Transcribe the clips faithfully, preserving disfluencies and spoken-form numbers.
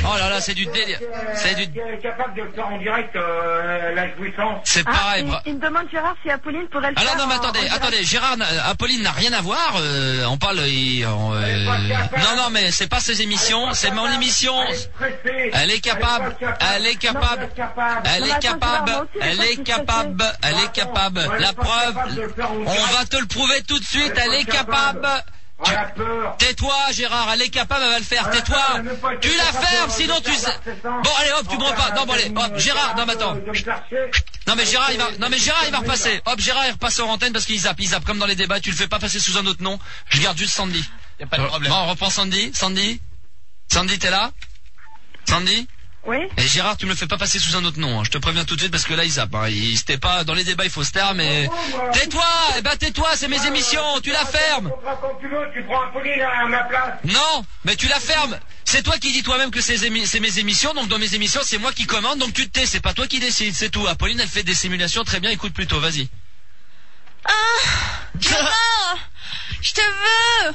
Oh là là, c'est du délire. C'est du... Elle est capable de faire en direct euh, la jouissance. C'est pareil. Ah, il, il me demande Gérard si Apolline pourrait le Alors faire. non, mais attendez, en, en attendez, Gérard, Apolline n'a rien à voir. Euh, on parle. Il, on, euh, non, non, mais c'est pas ses émissions, c'est mon émission. Elle est capable. Elle est capable. Elle est capable. Elle est capable. Elle est capable. La preuve. On va te le prouver tout de suite. Elle est capable. Tu... Tais-toi Gérard, elle est capable, elle va le faire, tais-toi. Tu la fermes, sinon tu sais. Bon allez hop, tu me repasses. Non bon allez, hop, Gérard, non mais attends. Non mais Gérard il va. Non mais Gérard il va repasser. Hop, Gérard il repasse en antenne parce qu'il zappe, il zappe comme dans les débats, tu le fais pas passer sous un autre nom. Je garde juste Sandy. Y a pas de problème. Bon, on reprend Sandy, Sandy. Sandy, t'es là? Sandy? Oui. Et Gérard, tu me le fais pas passer sous un autre nom, hein. Je te préviens tout de suite parce que là il zappe, hein. Il c'était pas dans les débats, il faut se taire, mais tais-toi, eh ben tais-toi, c'est mes émissions, tu la fermes. Tu veux, tu prends Apolline à ma place. Non, mais tu la fermes. C'est toi qui dis toi-même que c'est, émi- c'est mes émissions, donc dans mes émissions c'est moi qui commande, donc tu te tais, c'est pas toi qui décide, c'est tout. Apolline elle fait des simulations très bien, écoute plutôt, vas-y. Ah, Gérard, je te veux.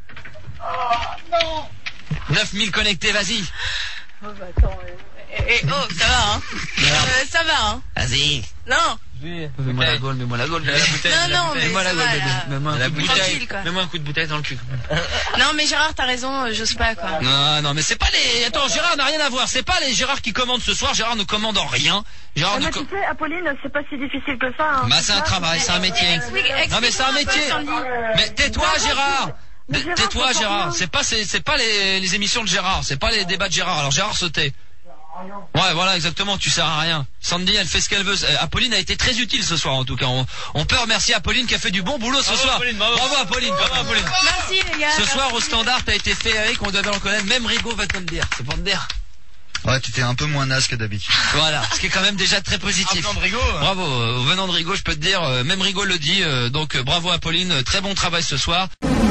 Oh non. neuf mille connectés, vas-y. Oh bah attends, eh, eh, oh, ça va, hein. Euh, ça va, hein. Vas-y. Non. Mets-moi la gaule, mets-moi la gaule, mets-moi la bouteille. Non, non, mais mets-moi la ça gaule, va, bébé. là. Mets-moi un La coup de bouteille. bouteille. Tranquille, quoi. Mets-moi un coup de bouteille dans le cul. Non, mais Gérard, t'as raison, euh, j'ose pas, quoi. Non, non, mais c'est pas les... Attends, Gérard n'a rien à voir. C'est pas les Gérard qui commandent ce soir. Gérard ne commande en rien. Gérard Ah, ne mais co- tu sais, Apolline, c'est pas si difficile que ça. Hein. Bah, c'est un travail, c'est un métier. Explique- Non, mais c'est un métier. explique-moi un peu, Sandy. Mais tais-toi, Gérard. Mais Gérard, Tais-toi, c'est pas Gérard. rien. C'est pas, c'est, c'est pas les, les émissions de Gérard. C'est pas les débats de Gérard. Alors, Gérard se tait. Ouais, voilà, exactement, tu sers à rien. Sandy, elle fait ce qu'elle veut. Euh, Apolline a été très utile ce soir, en tout cas. On, on peut remercier Apolline qui a fait du bon boulot ce Bravo, soir. Apolline, bravo. bravo Apolline, bravo Apolline. Merci, les gars. Ce soir, au standard, t'as été féerique, on devait le reconnaître. Même Rigaud va te le dire. C'est pour te dire. Ouais, tu fais un peu moins naze que d'habitude. Voilà, ce qui est quand même déjà très positif. Un plan de Rigaud, hein. Bravo, euh, venant de Rigaud, je peux te dire, euh, même Rigaud le dit. euh, donc, euh, bravo Apolline, euh, très bon travail ce soir.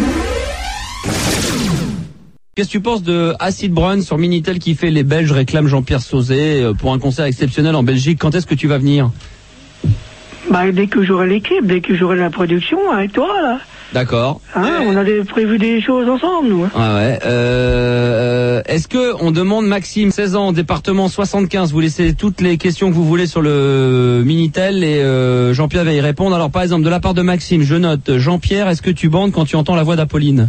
Qu'est-ce que tu penses de Acid Brun sur Minitel qui fait les Belges réclament Jean-Pierre Sauzet euh, pour un concert exceptionnel en Belgique? Quand est-ce que tu vas venir? Bah, dès que j'aurai l'équipe, dès que j'aurai la production avec toi, là. D'accord. Hein, on a des, prévu des choses ensemble, nous. Hein. Ah ouais. Euh, est-ce que on demande Maxime, seize ans, département soixante-quinze, vous laissez toutes les questions que vous voulez sur le Minitel et euh, Jean-Pierre va y répondre. Alors par exemple, de la part de Maxime, je note Jean-Pierre, est-ce que tu bandes quand tu entends la voix d'Apolline?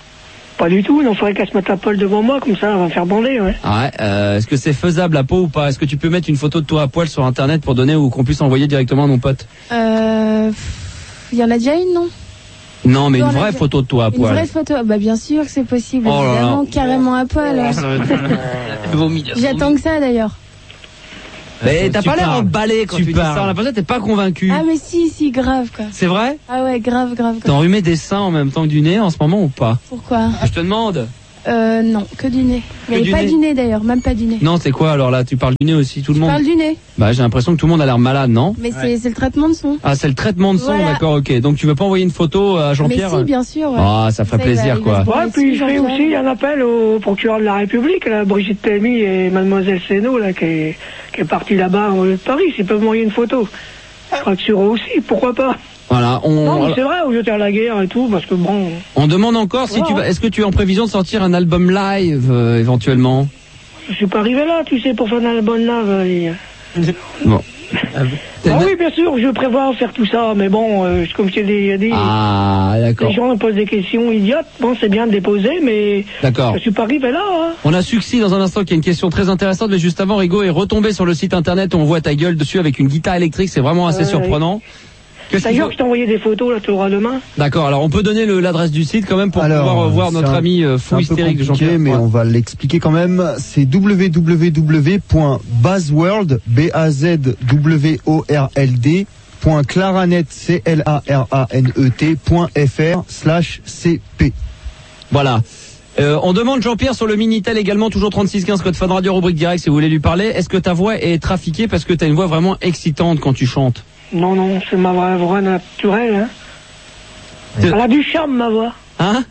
Pas du tout, il faudrait qu'elle se mette à poil devant moi, comme ça, elle va me faire bander, ouais. Ah ouais. Euh, est-ce que c'est faisable à peau ou pas? Est-ce que tu peux mettre une photo de toi à poil sur internet pour donner ou qu'on puisse envoyer directement à mon pote? Euh, il y en a déjà une, non? Non, mais Non, une on a vraie déjà- photo de toi à Une poil. vraie photo? Bah bien sûr que c'est possible, Oh là là. évidemment, carrément à poil. J'attends que ça d'ailleurs. Mais t'as Tu pas l'air parles. emballé quand Tu tu, dis parles. ça. On a l'impression que t'es pas convaincu. Ah mais si, si, grave quoi. C'est vrai? Ah ouais, grave, grave, T'as grave. enrhumé des seins en même temps que du nez en ce moment ou pas? Pourquoi? Je te demande. Euh, non, que du nez. Que Mais du pas nez. du nez d'ailleurs, même pas du nez. Non, c'est quoi alors là? Tu parles du nez aussi, tout le Je monde? parle du nez, Bah j'ai l'impression que tout le monde a l'air malade, non? mais c'est c'est le traitement de son. Ah, c'est le traitement de son, Voilà. d'accord, ok. Donc tu veux pas envoyer une photo à Jean-Pierre? Mais si, bien sûr. Ouais. Ah, ça ferait Ça, il va- plaisir, il va quoi. se branler Ouais, puis dessus, je fais Jean-Pierre. aussi un appel au procureur de la République, là, Brigitte Telmy et mademoiselle Sénaud, là, qui est, qui est partie là-bas au lieu de Paris, s'ils peuvent m'envoyer une photo. Je crois que sur eux aussi, pourquoi pas? Voilà, on, Non, mais c'est vrai, au jeter à la guerre et tout, parce que bon... on demande encore si Ouais, tu vas, ouais. est-ce que tu es en prévision de sortir un album live, euh, éventuellement? Je suis pas arrivé là, tu sais, pour faire un album là. euh, Bon. Ah oui, bien sûr, je prévois faire tout ça, mais bon, euh, comme je t'ai dit, il y a des... Ah, d'accord. Les gens me posent des questions idiotes, bon, c'est bien de les poser, mais... D'accord. Je suis pas arrivé là, hein. On a Succès dans un instant qui a une question très intéressante, mais juste avant, Rigaud est retombé sur le site internet où on voit ta gueule dessus avec une guitare électrique, c'est vraiment assez Ouais, surprenant. Qu'est-ce qu'il D'ailleurs, faut- je t'ai envoyé des photos, là, tu l'auras demain. D'accord, alors on peut donner le- l'adresse du site quand même pour Alors, pouvoir euh, voir notre c'est un- ami euh, c'est fou un peu hystérique de compliqué, Jean-Pierre. mais Ouais. on va l'expliquer quand même. C'est w w w point buzzworld, B A Z W O R L D, point claranet, C L A R A N E T, point F R, slash C P. Voilà. Euh, on demande Jean-Pierre sur le Minitel également, toujours trente-six quinze code Fun Radio, rubrique direct si vous voulez lui parler. Est-ce que ta voix est trafiquée parce que t'as une voix vraiment excitante quand tu chantes? Non, non, c'est ma vraie voix naturelle, hein. Elle a du charme, ma voix. Hein?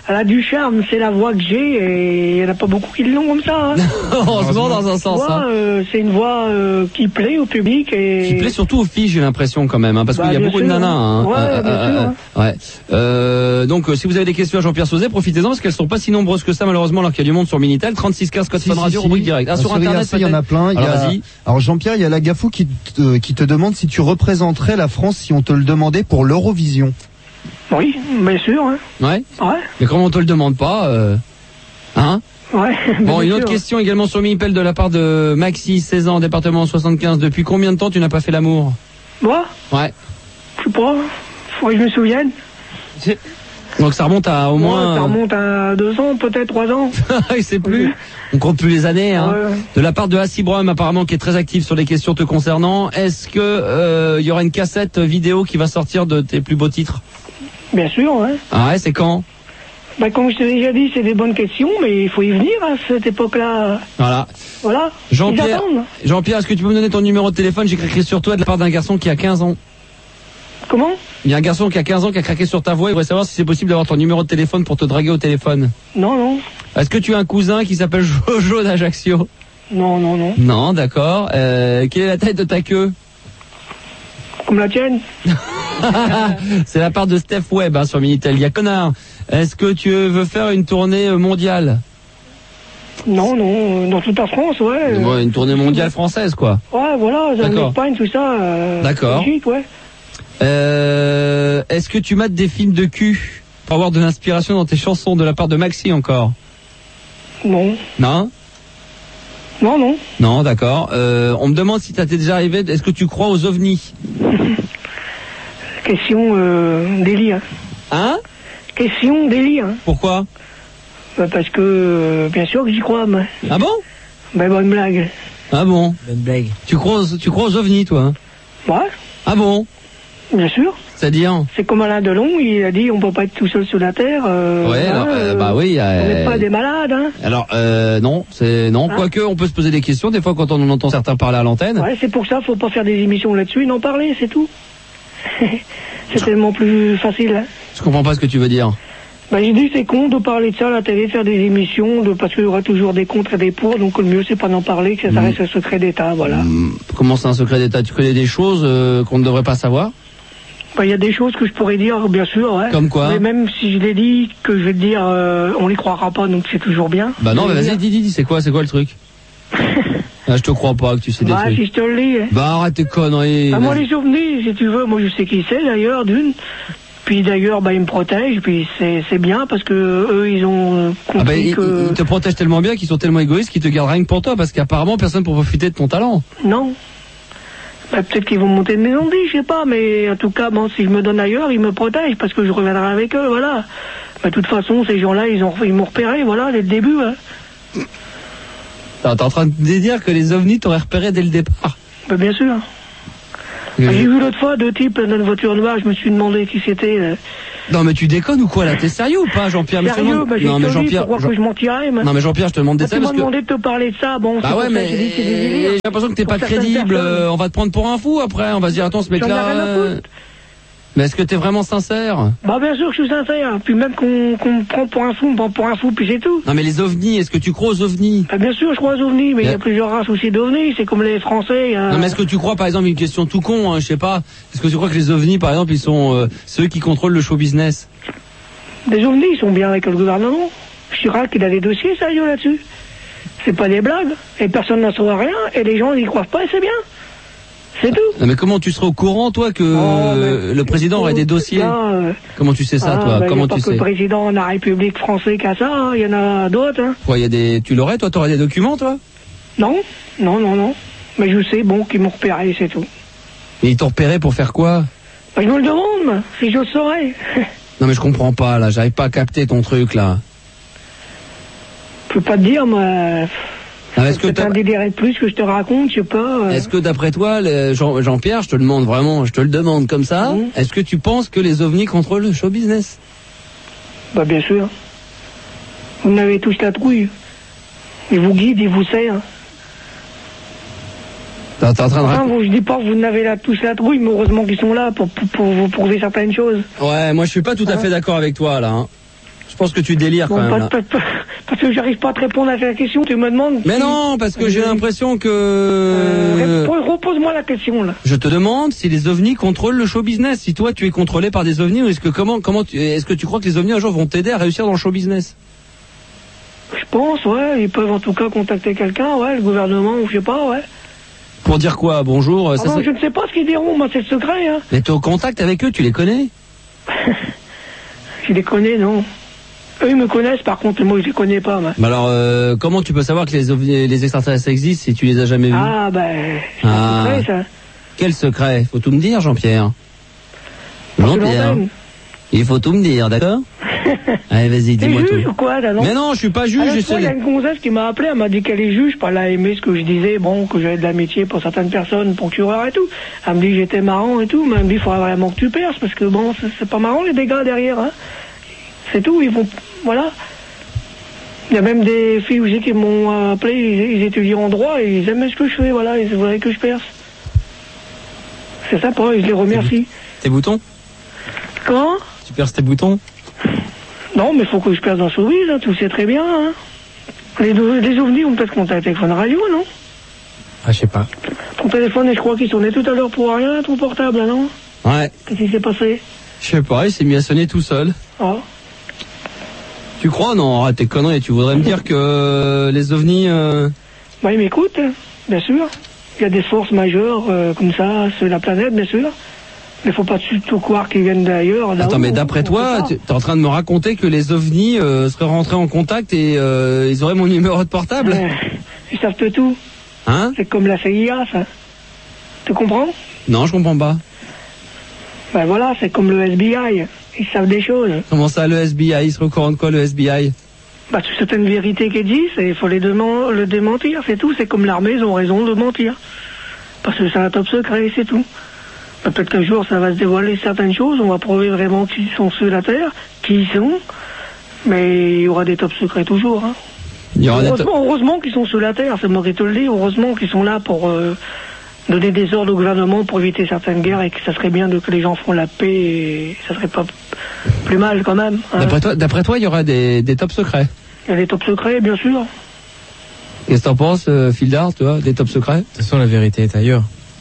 Elle a du charme, c'est la voix que j'ai et il n'y en a pas beaucoup qui l'ont comme ça. Hein. Heureusement dans un sens. Voix, Hein. euh, c'est une voix euh, qui plaît au public et Qui plaît surtout aux filles, j'ai l'impression quand même, hein, parce Bah, qu'il y a bien beaucoup sûr, de nanas. Hein. ouais, Euh, bien euh, sûr, euh, hein. ouais. Euh, donc, euh, si vous avez des questions à Jean-Pierre Sauzet, profitez-en parce qu'elles sont pas si nombreuses que ça malheureusement, alors qu'il y a du monde sur Minitel. trente-six quinze code Si, Fun si, Radio, si. rubrique direct. Ah, sur, Sur internet, I R C, il y en a peut-être plein. Il y Alors, a- vas-y. Alors Jean-Pierre, il y a la Gafou qui te, qui te demande si tu représenterais la France si on te le demandait pour l'Eurovision. oui, bien sûr. Hein. Ouais. Ouais, Mais comment on te le demande pas euh... Hein? ouais. Bon, bien une sûr. autre question également sur Minipel de la part de Maxi, seize ans, département soixante-quinze. Depuis combien de temps tu n'as pas fait l'amour? Moi, Ouais. je sais pas, faut que je me souvienne. Donc ça remonte à au Ouais, moins. ça remonte à deux ans, peut-être trois ans. Il sait plus. On compte plus les années. Hein. Ouais. De la part de Hassibrom, apparemment, qui est très actif sur les questions te concernant. Est-ce que euh, il y aura une cassette vidéo qui va sortir de tes plus beaux titres? Bien sûr, hein. Ah ouais, c'est quand? Bah, comme je t'ai déjà dit, c'est des bonnes questions, mais il faut y venir à cette époque-là. Voilà. Voilà. Jean-Pierre, Ils attendent. Jean-Pierre, est-ce que tu peux me donner ton numéro de téléphone? J'ai craqué sur toi de la part d'un garçon qui a quinze ans. Comment? Il y a un garçon qui a quinze ans qui a craqué sur ta voix. Il voudrait savoir si c'est possible d'avoir ton numéro de téléphone pour te draguer au téléphone. Non, non. Est-ce que tu as un cousin qui s'appelle Jojo d'Ajaccio? Non, non, non. Non, d'accord. Euh, quelle est la taille de ta queue? Comme la tienne. C'est la part de Steph Webb hein, sur Minitel. Il y a connard. Est-ce que tu veux faire une tournée euh, mondiale? Non, non. euh, Dans toute la France, ouais. euh, Ouais, une tournée mondiale française, quoi. Ouais, voilà. Dans D'accord. l'Espagne, tout ça. euh, D'accord. Belgique, ouais. Euh, est-ce que tu mates des films de cul pour avoir de l'inspiration dans tes chansons de la part de Maxi encore? Non. Non? Non, non. Non, d'accord. Euh, on me demande si ça t'est déjà arrivé. Est-ce que tu crois aux ovnis? Question euh, délire. Hein? Question délire. Pourquoi? Bah, parce que, euh, bien sûr que j'y crois, moi. Ah bon? Bah, bonne blague. Ah bon? Bonne blague. Tu crois aux, tu crois aux ovnis, toi? Ouais, Ah bon? bien sûr. C'est-à-dire? C'est comme Alain Delon, il a dit on peut pas être tout seul sur la terre. euh, Ouais, voilà, alors, euh, euh, bah oui. On euh, n'est pas des malades, hein. Alors, euh, non, c'est non. Hein? Quoique, on peut se poser des questions des fois quand on en entend certains parler à l'antenne. Ouais, c'est pour ça, faut pas faire des émissions là-dessus, n'en parler, c'est tout. C'est tellement plus facile. Hein. Je comprends pas ce que tu veux dire. Bah, j'ai dit c'est con de parler de ça à la télé, faire des émissions, de, parce qu'il y aura toujours des contre et des pour, donc le mieux c'est pas d'en parler, que ça, ça reste un secret d'État, voilà. Hum, Comment c'est un secret d'État? Tu connais des choses euh, qu'on ne devrait pas savoir? Bah, il y a des choses que je pourrais dire, bien sûr, ouais. Comme quoi? Mais même si je l'ai dit, que je vais te dire, euh, on les croira pas, donc c'est toujours bien. Bah non, Je mais vais vas-y, dire. dis, dis, dis, c'est quoi, c'est quoi le truc? Ah, je te crois pas que tu sais des Bah, trucs. si je te le dis. hein. Bah arrête tes conneries. Ah, moi, vas-y. les souvenirs, si tu veux, moi, je sais qui c'est, d'ailleurs, d'une. Puis, d'ailleurs, bah, ils me protègent, puis c'est, c'est bien, parce que eux, ils ont euh, compris Ah bah, ils, que... ils te protègent tellement bien qu'ils sont tellement égoïstes qu'ils te gardent rien que pour toi, parce qu'apparemment personne pour profiter de ton talent. Non. Bah, peut-être qu'ils vont monter de maison de vie, je sais pas, mais en tout cas, bon, si je me donne ailleurs, ils me protègent, parce que je reviendrai avec eux, voilà. Bah, de toute façon, ces gens-là, ils, ont, ils m'ont repéré, voilà, dès le début, hein. T'es en train de dire que les ovnis t'auraient repéré dès le départ. Bah, bien sûr. Bah, j'ai vu l'autre fois deux types dans une voiture noire, je me suis demandé qui c'était. là. Non mais tu déconnes ou quoi là? T'es sérieux ou pas, Jean-Pierre? Mais je te Sérieux, demande- bah, j'ai Non mais te dit, Jean-Pierre, pourquoi Jean- que je mentirais, moi. non mais Jean-Pierre, je te demande des Bah, tu détails m'as parce que. demandé de te parler de ça, bon, c'est Bah pour ouais, ça que mais j'ai dit que c'est des délires. j'ai l'impression que t'es Pour pas certaines crédible. personnes. euh, On va te prendre pour un fou après. On va se dire attends, ce J'en ai mec-là. rien à euh, foutre. Mais est-ce que t'es vraiment sincère? Bah, bien sûr que je suis sincère. Puis même qu'on qu'on me prend pour un fou, on me prend pour un fou, puis c'est tout. Non mais les ovnis, est-ce que tu crois aux ovnis? Bah, bien sûr, je crois aux ovnis, mais il y Mais- a plusieurs races aussi d'ovnis. C'est comme les Français. euh, Non mais est-ce que tu crois par exemple une question tout con, hein, je sais pas. Est-ce que tu crois que les ovnis par exemple ils sont euh, ceux qui contrôlent le show business? Des ovnis, ils sont bien avec le gouvernement. Chirac, il a des dossiers sérieux là-dessus. C'est pas des blagues. Et personne n'en saura rien. Et les gens, ils y croient pas et c'est bien. C'est tout. Non mais comment tu serais au courant toi que Oh, euh, mais- le président aurait des dossiers? Là, euh, Comment tu sais ça ah, toi? bah, Comment y a pas tu que le sais? président de la République française qui a ça, hein. Il y en a d'autres. Hein. Quoi, il y a des tu l'aurais toi, t'aurais des documents toi? Non, non, non, non. Mais je sais, bon, qu'ils m'ont repéré, c'est tout. Et ils t'ont repéré pour faire quoi? Bah, je me le demande, moi, si je le saurais. Non mais je comprends pas là, j'arrive pas à capter ton truc là. Je peux pas te dire, moi. Ah, est-ce que C'est t'as- un délire de plus que je te raconte, je sais pas. euh. Est-ce que d'après toi, le- Jean- Jean-Pierre, je te le demande vraiment, je te le demande comme ça, Mhm. est-ce que tu penses que les ovnis contrôlent le show business? Bah, bien sûr. Vous n'avez tous la trouille. Ils vous guident, ils vous serrent. T'es t'es en train de Enfin, raconter- vous, je dis pas que vous n'avez la, tous la trouille, mais heureusement qu'ils sont là pour, pour, pour vous prouver certaines choses. Ouais, moi je suis pas tout à Hein fait d'accord avec toi là. Hein. Je pense que tu délires Bon, quand même. pas- Là. pas- pas- parce que j'arrive pas à te répondre à ta question, tu me demandes. Mais si- non, parce que j'ai l'impression que... Euh, répo- repose-moi la question, là. Je te demande si les ovnis contrôlent le show business. Si toi tu es contrôlé par des ovnis, ou est-ce que comment comment tu, est-ce que tu crois que les ovnis un jour vont t'aider à réussir dans le show business? Je pense, ouais, ils peuvent en tout cas contacter quelqu'un, ouais, le gouvernement, ou je sais pas, ouais. Pour dire quoi? Bonjour. Ah ça, non, ça- je ne sais pas ce qu'ils diront, moi, c'est le secret, hein. Mais t'es au contact avec eux, tu les connais? Je les connais, non. Eux, ils me connaissent, par contre, moi, je les connais pas, moi. Mais alors, euh, comment tu peux savoir que les ovnis, les extraterrestres existent si tu les as jamais vus? Ah, ben, c'est Ah. un secret, ça. Quel secret? Faut tout me dire, Jean-Pierre. Jean-Pierre. l'antenne. Il faut tout me dire, d'accord? Allez, vas-y, T'es dis-moi juge tout. ou quoi, là, non? Mais non, je suis pas juge, Ah, l'autre j'essaie fois, il y a de- une gonzesse qui m'a appelé, elle m'a dit qu'elle est juge, pas elle a aimé ce que je disais, bon, que j'avais de l'amitié pour certaines personnes, procureur et tout. Elle me dit que j'étais marrant et tout, mais elle me dit, il faudrait vraiment que tu perces, parce que bon, c'est c'est pas marrant les dégâts derrière, hein. C'est tout, ils vont, voilà. Il y a même des filles aussi qui m'ont appelé, ils, ils étudient en droit, et ils aimaient ce que je fais, voilà, ils voudraient que je perce. C'est sympa, et je les remercie. Tes boutons? Comment? Tu perces tes boutons? Non, mais faut que je perce dans le showbiz, hein, tu le sais très bien, hein. Les, les ovnis ont peut-être contacté avec Fun Radio, non? Ah, je sais pas. Ton téléphone, je crois qu'il sonnait tout à l'heure pour rien, ton portable, non? Ouais. Qu'est-ce qui s'est passé? Je sais pas, il s'est mis à sonner tout seul. Ah. Tu crois? Non, arrête tes conneries. Tu voudrais me dire que euh, les ovnis... Euh... Bah, il m'écoute, hein, bien sûr. Il y a des forces majeures, euh, comme ça, sur la planète, bien sûr. Mais faut pas du tout croire qu'ils viennent d'ailleurs. Attends, là-haut, mais d'après on toi, sait tu es en train de me raconter que les ovnis euh, seraient rentrés en contact et euh, ils auraient mon numéro de portable? pas. Euh, ils savent tout. Hein? C'est comme la C I A, ça. Tu comprends? Non, je comprends pas. Ben voilà, c'est comme le S B I. Ils savent des choses. Comment ça, le S B I? Il serait au courant de quoi, le S B I? Bah, c'est certaines vérités qui existent et il faut les démen- le démentir, c'est tout. C'est comme l'armée, ils ont raison de mentir. Parce que c'est un top secret, c'est tout. Bah, peut-être qu'un jour, ça va se dévoiler certaines choses, on va prouver vraiment qui sont sur la Terre, qui ils sont, mais il y aura des top secrets toujours. Hein. Il y aura des top- Heureusement, heureusement qu'ils sont sur la Terre, c'est moi qui te le dis, heureusement qu'ils sont là pour euh, donner des ordres au gouvernement pour éviter certaines guerres et que ça serait bien de, que les gens font la paix et ça serait pas plus mal quand même. Hein. D'après toi, d'après toi, il y aura des, des top secrets. Il y a des top secrets, bien sûr. Qu'est-ce que t'en penses, euh, Fildar, tu vois, des top secrets? De toute façon, la vérité est ailleurs.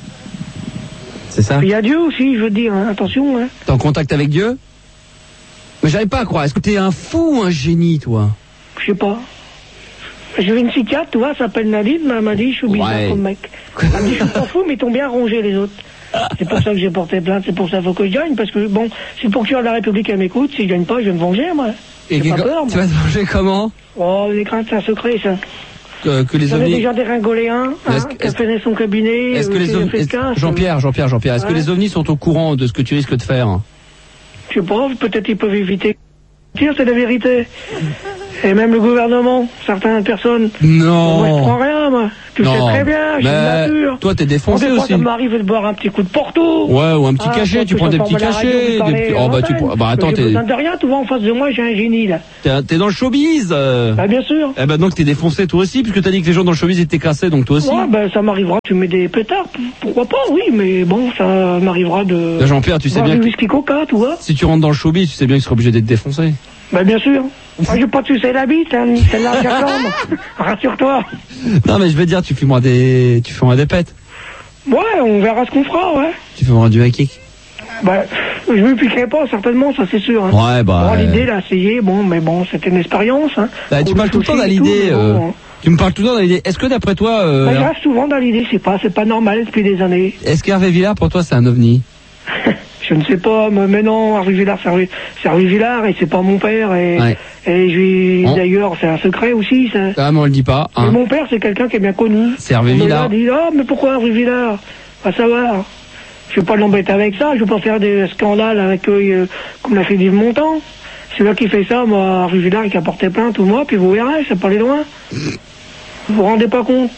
C'est ça? Il y a Dieu aussi, je veux dire, hein, attention. Hein. T'es en contact avec Dieu? Mais j'arrive pas à croire. Est-ce que t'es un fou ou un génie, toi? Je sais pas. J'ai vu une psychiatre, tu vois, elle s'appelle Nadine, mais elle m'a dit, je suis bizarre Ouais. comme mec. Elle m'a dit, je suis pas fou, mais ils t'ont bien rongé les autres. C'est pour ça que j'ai porté plainte, c'est pour ça qu'il faut que je gagne, parce que bon, si le procureur de la République elle m'écoute, si je gagne pas, je vais me venger, moi. Et J'ai pas que- peur, tu moi. vas te manger comment? Oh, les craintes, c'est un secret, ça. Que, que les J'en ai ovnis... déjà déringolé un, hein, Est-ce que- qui a est-ce- fait son cabinet, Est-ce que euh, les qui a ovnis... fait est-ce- casse, Jean-Pierre, Jean-Pierre, Jean-Pierre, est-ce que Ouais. les ovnis sont au courant de ce que tu risques de faire? Je sais pas, peut-être ils peuvent éviter. Tiens, c'est la vérité. Et même le gouvernement, certaines personnes. Non. Moi, je prends rien, moi. Tu le sais Non. très bien, j'ai une Mais nature. toi, t'es Bon, défoncé des fois, aussi. ça m'arrive de boire un petit coup de porto. Ouais, ou un petit Ah, cachet, quand tu je prends des sors petits pas à la radio, cachets. vous parlez des petits- à Oh bah tu l'antenne. prends- bah attends, J'ai t'es besoin de rien, tu vois, en face de moi, j'ai un génie, là. t'es- t'es dans le showbiz. euh. Ah, bien sûr. Eh ben donc t'es défoncé toi aussi, puisque t'as dit que les gens dans le showbiz étaient cassés, donc toi aussi. Ouais, ben, ça m'arrivera, tu mets des pétards, p- pourquoi pas, oui, mais bon, ça m'arrivera de. Là, Jean-Pierre, tu sais boire bien du que whisky coca, tu vois. si tu rentres dans le showbiz, tu sais bien que tu seras obligé d'être défoncé. Ben, bien sûr. Moi, je vais pas te sucer la bite, hein, c'est là, j'attends. Rassure-toi. Non mais je veux dire, tu fumeras des, tu fumeras des pètes. Ouais, on verra ce qu'on fera, ouais. Tu fumeras du high-kick. Ben, je me piquerai pas, certainement, ça c'est sûr. Hein. Ouais, bah, Bon, euh, l'idée, là, essayé, bon, mais bon, c'était une expérience. Hein. Bah, tu Pour parles le tout le temps souci dans et tout, l'idée. mais euh, bon, hein. Tu me parles tout le temps dans l'idée. Est-ce que d'après toi, euh, Ben, je reste souvent dans l'idée, c'est pas, c'est pas normal depuis des années. est-ce qu'Hervé Villard pour toi c'est un ovni? Je ne sais pas, mais, mais non, Hervé Villard, c'est Hervé, c'est Hervé Villard et c'est pas mon père. Et, Ouais. et je lui, Bon. d'ailleurs, c'est un secret aussi, ça. Ah mais on le dit pas. Mais Hein. mon père, c'est quelqu'un qui est bien connu. C'est Hervé On me Villard. l'a dit, ah, mais pourquoi Hervé Villard? Va savoir. Je vais pas l'embêter avec ça, je vais pas faire des scandales avec eux, euh, comme l'a fait Yves Montand. C'est là qui fait ça, moi, Hervé Villard, qui a porté plainte ou moi, puis vous verrez, c'est pas aller loin. Vous vous rendez pas compte?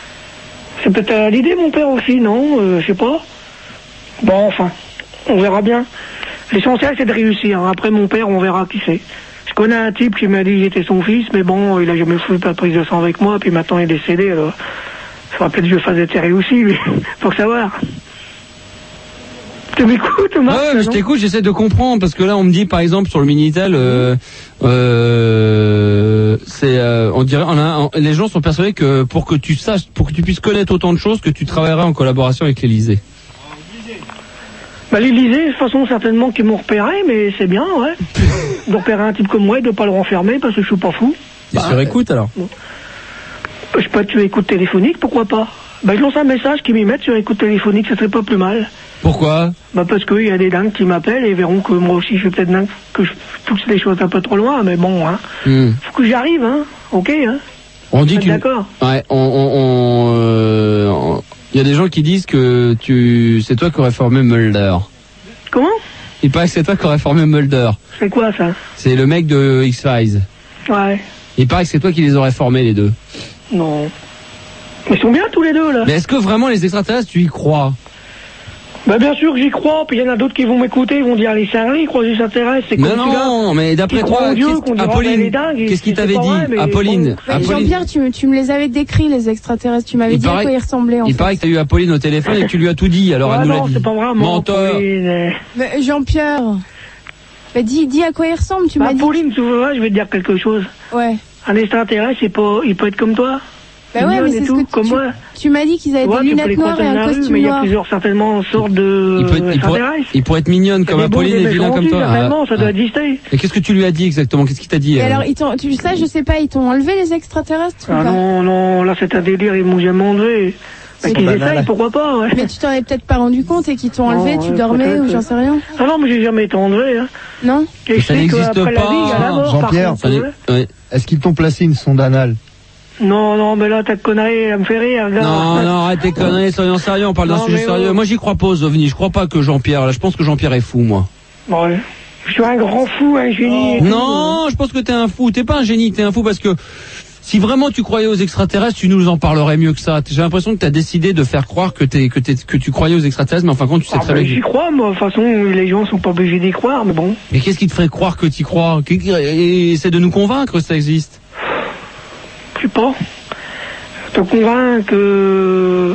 C'est peut-être à l'idée, mon père aussi, non? Euh, je sais pas. Bon, enfin, on verra bien. L'essentiel, c'est de réussir. Après, mon père, on verra qui c'est. Je connais un type qui m'a dit que j'étais son fils, mais bon, il a jamais fait pas de prise de sang avec moi, puis maintenant il est décédé, alors. Il faudra peut-être que je fasse des séries aussi, lui. Faut que savoir. Tu m'écoutes, Marc? Ouais, mais je non t'écoute, j'essaie de comprendre parce que là on me dit par exemple sur le Minitel, euh, euh, c'est, euh, on dirait, on a, on- les gens sont persuadés que pour que tu saches, pour que tu puisses connaître autant de choses, que tu travaillerais en collaboration avec l'Élysée. Bah, l'Élysée, de toute façon, certainement qu'ils m'ont repéré, mais c'est bien, ouais. De repérer un type comme moi et de pas le renfermer parce que je suis pas fou. Bah, sur écoute alors. Je peux être sur écoute téléphonique, pourquoi pas? Bah, je lance un message qui m'y mette sur écoute téléphonique, ça serait pas plus mal. Pourquoi? Bah, parce qu'il y a des dingues qui m'appellent et verront que moi aussi je suis peut-être dingue, que je pousse les choses un peu trop loin, mais bon, hein. Hmm. Faut que j'y arrive, hein. Ok, hein. On dit Vous êtes que. d'accord? Ouais, on, on, on, euh, on- il y a des gens qui disent que tu, c'est toi qui aurais formé Mulder. Comment? Il paraît que c'est toi qui aurais formé Mulder. C'est quoi ça? C'est le mec de X-Files. Ouais. Il paraît que c'est toi qui les aurais formés les deux. Non. Mais ils sont bien tous les deux, là. Mais est-ce que vraiment les extraterrestres, tu y crois? Bah, bien sûr que j'y crois, puis il y en a d'autres qui vont m'écouter, ils vont dire les cinglés, ils croient que les extraterrestres, c'est comme Non, celui-là. non, mais d'après Qui croit toi, en Dieu, qu'est-ce- qu'on dira, ben, Apolline, elle est dingue, et qu'est-ce qu'il c'est t'avait pas dit? vrai, mais Apolline, bon. Mais Apolline. Jean-Pierre, tu, me- tu me les avais décrits, les extraterrestres. Tu m'avais Il dit à paraît- quoi ils ressemblaient, en Il fait. paraît que t'as eu Apolline au téléphone et que tu lui as tout dit, alors Ah elle nous l'a non, dit. c'est pas vrai, Menteur. Apolline. Mais Jean-Pierre, bah, dis, dis à quoi ils ressemblent, tu Bah, m'as dit. Apolline, tu vois, je vais te dire quelque chose. Ouais. Un extraterrestre, c'est pas, il peut être comme toi. Bah ouais, Mignonne mais et c'est ce tout, que tu, comme tu, moi. tu m'as dit qu'ils avaient Tu vois, des tu peux les lunettes noires croiser et dans un la rue, costume mais il y a noir. plusieurs, certainement, sortes de Il peut, il, pourrait, extraterrestres. il pourrait être mignonne comme Il y a des bons, Apolline des et vilain comme méchants, toi. certainement, ça doit Ah. exister. Et qu'est-ce que tu lui as dit exactement? Qu'est-ce qu'il t'a dit? Et euh alors, ils t'ont, tu sais, je sais pas, ils t'ont enlevé les extraterrestres ou Ah pas? non, non, là c'est un délire, ils m'ont jamais enlevé. Bah, qu'ils essayent, pourquoi pas, ouais. Mais tu t'en es peut-être pas rendu compte et qu'ils t'ont enlevé, Non, tu ouais, dormais peut-être, ou j'en sais rien. Ah non, mais j'ai jamais été enlevé, hein. Non? Et je Ça sais n'existe qu'après la pas, vie, il y a la mort, par Jean-Pierre. contre, Ça n'est- ouais. ouais. Est-ce qu'ils t'ont placé une sonde anale? Non, non, mais là, ta connerie, elle me fait rire, regarde. Non, non, arrête tes conneries, soyons sérieux, on parle d'un Non, sujet mais sérieux. oh. Moi, j'y crois pas aux ovnis, je crois pas que Jean-Pierre, là, je pense que Jean-Pierre est fou, moi. Ouais. Je suis un grand fou, un génie. et tout. Non, je pense que t'es un fou, t'es pas un génie, t'es un fou parce que si vraiment tu croyais aux extraterrestres, tu nous en parlerais mieux que ça. J'ai l'impression que t'as décidé de faire croire que t'es, que t'es, que tu croyais aux extraterrestres, mais en fin de compte, tu sais Ah, très bah, bien. j'y crois, moi. De toute façon, les gens sont pas obligés d'y croire, mais bon. Mais qu'est-ce qui te ferait croire que t'y crois? Et essaie de nous convaincre que ça existe. Je sais pas. Te convainc que.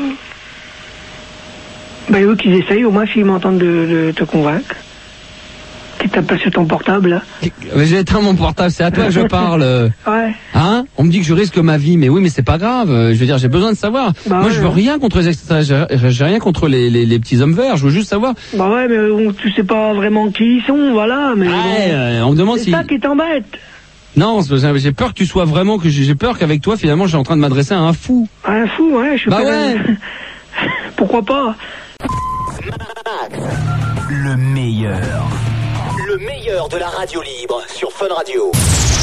Ben, eux qu'ils essayent, au moins s'ils m'entendent de, de te convaincre. Qu'ils t'appellent sur ton portable, là. Mais j'ai éteint mon portable, c'est à toi que je parle. Ouais. Hein? On me dit que je risque ma vie, mais oui, mais c'est pas grave. Je veux dire, j'ai besoin de savoir. Bah Moi, ouais, je veux ouais. rien contre les extraterrestres, j'ai j'ai rien contre les, les, les petits hommes verts. Je veux juste savoir. Bah ouais, mais on- tu sais pas vraiment qui ils sont, voilà. Mais Ouais, bon. euh, on me demande C'est si. ça qui t'embête. Non, c'est- j'ai j'ai peur que tu sois vraiment, que j'ai j'ai peur qu'avec toi, finalement, j'ai en train de m'adresser à un fou. Un fou, ouais, je suis Bah pas. ouais. Pourquoi pas? Le meilleur. Le meilleur de la radio libre sur Fun Radio.